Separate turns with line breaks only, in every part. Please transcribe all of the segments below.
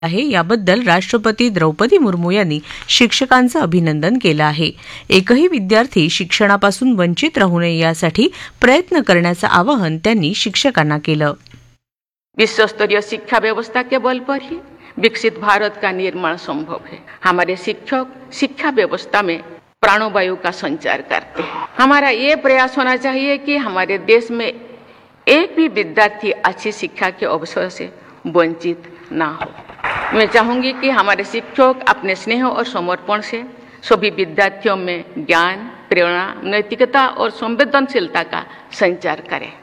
आहे याबद्दल राष्ट्रपती द्रौपदी मुर्मू यांनी शिक्षकांचं अभिनंदन केलं आहे. एकही विद्यार्थी शिक्षणापासून वंचित राहू नये यासाठी प्रयत्न करण्याचं आवाहन त्यांनी शिक्षकांना केलं.
विश्वस्तरीय शिक्षा व्यवस्था के बल पर ही विकसित भारत का निर्माण संभव है. हमारे शिक्षक शिक्षा व्यवस्था में प्राणवायु का संचार करते हैं. हमारा ये प्रयास होना चाहिए कि हमारे देश में एक भी विद्यार्थी अच्छी शिक्षा के अवसर से वंचित ना हो. मैं चाहूंगी कि हमारे शिक्षक अपने स्नेह और समर्पण से सभी विद्यार्थियों में ज्ञान, प्रेरणा, नैतिकता और संवेदनशीलता का संचार करें.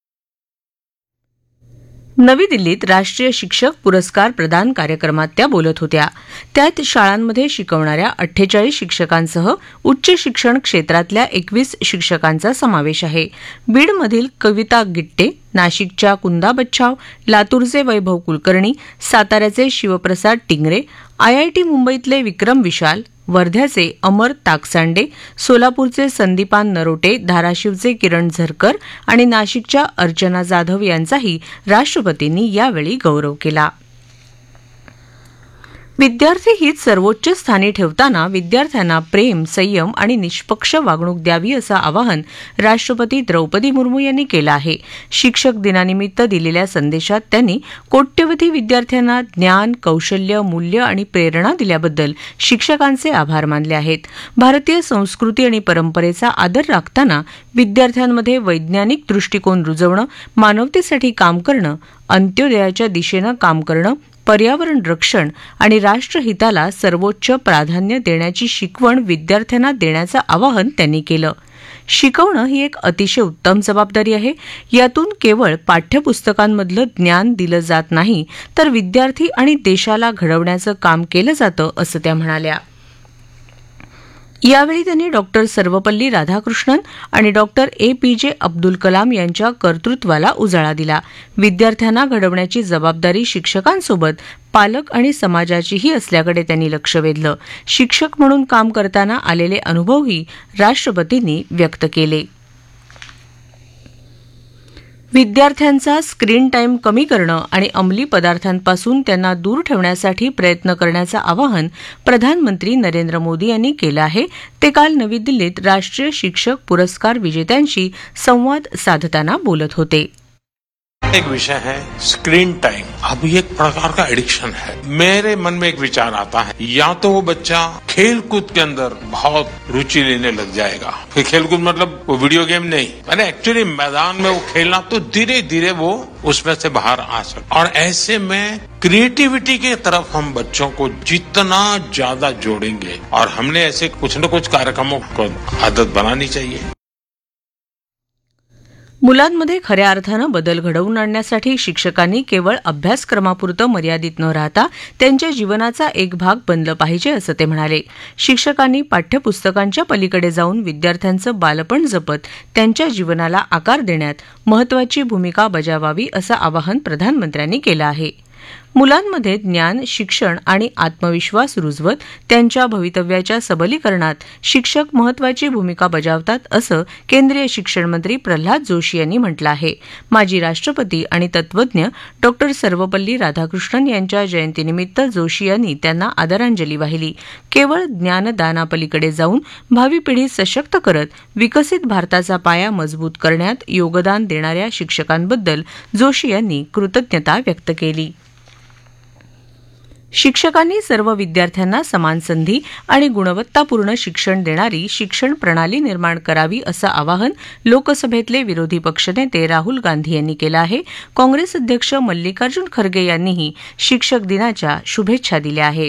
नवी दिल्लीत राष्ट्रीय शिक्षक पुरस्कार प्रदान कार्यक्रमात त्या बोलत होत्या. त्यात शाळांमध्ये शिकवणाऱ्या 48 शिक्षकांसह उच्च शिक्षण क्षेत्रातल्या 21 शिक्षकांचा समावेश आहे. बीडमधील कविता गिट्टे, नाशिकच्या कुंदा बच्छाव, लातूरचे वैभव कुलकर्णी, साताऱ्याचे शिवप्रसाद टिंगरे, IIT मुंबईतले विक्रम विशाल, वर्ध्याचे अमर ताकसांडे, सोलापूरचे संदीपान नरोटे, धाराशिवचे किरण झरकर आणि नाशिकच्या अर्चना जाधव यांचाही राष्ट्रपतींनी यावेळी गौरव केला. विद्यार्थी हित सर्वोच्च स्थानी ठेवताना विद्यार्थ्यांना प्रेम, संयम आणि निष्पक्ष वागणूक द्यावी असं आवाहन राष्ट्रपती द्रौपदी मुर्मू यांनी केलं आहे. शिक्षक दिनानिमित्त दिलेल्या संदेशात त्यांनी कोट्यवधी विद्यार्थ्यांना ज्ञान, कौशल्य, मूल्य आणि प्रेरणा दिल्याबद्दल शिक्षकांचे आभार मानले आहेत. भारतीय संस्कृती आणि परंपरेचा आदर राखताना विद्यार्थ्यांमध्ये वैज्ञानिक दृष्टिकोन रुजवणं, मानवतेसाठी काम करणं, अंत्योदयाच्या दिशेनं काम करणं, पर्यावरण रक्षण आणि राष्ट्रहिताला सर्वोच्च प्राधान्य देण्याची शिकवण विद्यार्थ्यांना देण्याचं आवाहन त्यांनी केलं. शिकवणं ही एक अतिशय उत्तम जबाबदारी आहे. यातून केवळ पाठ्यपुस्तकांमधलं ज्ञान दिलं जात नाही, तर विद्यार्थी आणि देशाला घडवण्याचं काम केलं जातं असं त्या म्हणाल्या. यावेळी त्यांनी डॉक्टर सर्वपल्ली राधाकृष्णन आणि डॉक्टर APJ अब्दुल कलाम यांच्या कर्तृत्वाला उजाळा दिला. विद्यार्थ्यांना घडवण्याची जबाबदारी शिक्षकांसोबत पालक आणि समाजाचीही असल्याकडे त्यांनी लक्ष वेधलं. शिक्षक म्हणून काम करताना आलेले अनुभवही राष्ट्रपतींनी व्यक्त केले. विद्यार्थ्यांचा स्क्रीन टाईम कमी करणं आणि अंमली पदार्थांपासून त्यांना दूर ठेवण्यासाठी प्रयत्न करण्याचं आवाहन प्रधानमंत्री नरेंद्र मोदी यांनी केलं आहे. ते काल नवी दिल्लीत राष्ट्रीय शिक्षक पुरस्कार विजेत्यांशी संवाद साधताना बोलत होते.
एक विषय है स्क्रीन टाइम. अब ये एक प्रकार का एडिक्शन है. मेरे मन में एक विचार आता है, या तो वो बच्चा खेल कूद के अंदर बहुत रुचि लेने लग जाएगा. खेल कूद मतलब वो वीडियो गेम नहीं, मैंने एक्चुअली मैदान में वो खेलना, तो धीरे धीरे वो उसमें से बाहर आ सकता. और ऐसे में क्रिएटिविटी की तरफ हम बच्चों को जितना ज्यादा जोड़ेंगे, और हमने ऐसे कुछ न कुछ कार्यक्रमों को आदत बनानी चाहिए.
मुलांमध्ये खऱ्या अर्थानं बदल घडवून आणण्यासाठी शिक्षकांनी केवळ अभ्यासक्रमापुरतं मर्यादित न राहता त्यांच्या जीवनाचा एक भाग बनलं पाहिजे असं ते म्हणाले. शिक्षकांनी पाठ्यपुस्तकांच्या पलीकडे जाऊन विद्यार्थ्यांचं बालपण जपत त्यांच्या जीवनाला आकार देण्यात महत्त्वाची भूमिका बजावावी असं आवाहन प्रधानमंत्र्यांनी केलं आहे. मुलांमध्ये ज्ञान, शिक्षण आणि आत्मविश्वास रुजवत त्यांच्या भवितव्याच्या सबलीकरणात शिक्षक महत्त्वाची भूमिका बजावतात असं केंद्रीय शिक्षण मंत्री प्रल्हाद जोशी यांनी म्हटलं आहे. माजी राष्ट्रपती आणि तत्वज्ञ डॉक्टर सर्वपल्ली राधाकृष्णन यांच्या जयंतीनिमित्त जोशी यांनी त्यांना आदरांजली वाहिली. केवळ ज्ञानदानापलीकडे जाऊन भावी पिढी सशक्त करत विकसित भारताचा पाया मजबूत करण्यात योगदान देणाऱ्या शिक्षकांबद्दल जोशी यांनी कृतज्ञता व्यक्त केली. शिक्षकांनी सर्व विद्यार्थ्यांना समान संधी आणि गुणवत्तापूर्ण शिक्षण देणारी शिक्षण प्रणाली निर्माण करावी असं आवाहन लोकसभेतले विरोधी पक्षनेते राहुल गांधी यांनी केलं आहे. काँग्रेस अध्यक्ष मल्लिकार्जुन खरगे यांनीही शिक्षक दिनाच्या शुभेच्छा दिल्या आहेत.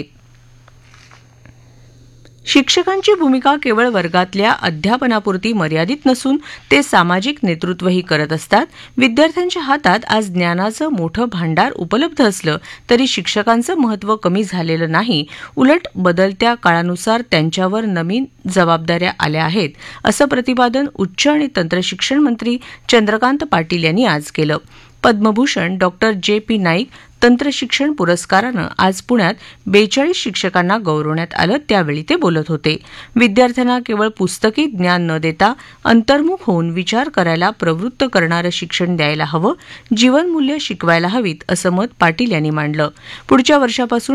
शिक्षकांची भूमिका केवळ वर्गातल्या अध्यापनापुरती मर्यादित नसून ते सामाजिक नेतृत्वही करत असतात. विद्यार्थ्यांच्या हातात आज ज्ञानाचं मोठं भांडार उपलब्ध असलं तरी शिक्षकांचं महत्त्व कमी झालेलं नाही. उलट बदलत्या काळानुसार त्यांच्यावर नवीन जबाबदाऱ्या आल्या आहेत असं प्रतिपादन उच्च आणि तंत्रशिक्षण मंत्री चंद्रकांत पाटील यांनी आज केलं. पद्मभूषण डॉक्टर JP नाईक, तंत्रशिक्षण पुरस्कारानं आज पुण्यात 42 शिक्षकांना गौरवण्यात आलं त्यावेळी ते बोलत होते. विद्यार्थ्यांना केवळ पुस्तकी ज्ञान न देता अंतर्मुख होऊन विचार करायला प्रवृत्त करणारं शिक्षण द्यायला हवं, जीवनमूल्य शिकवायला हवीत असं मत पाटील यांनी मांडलं. पुढच्या वर्षापासून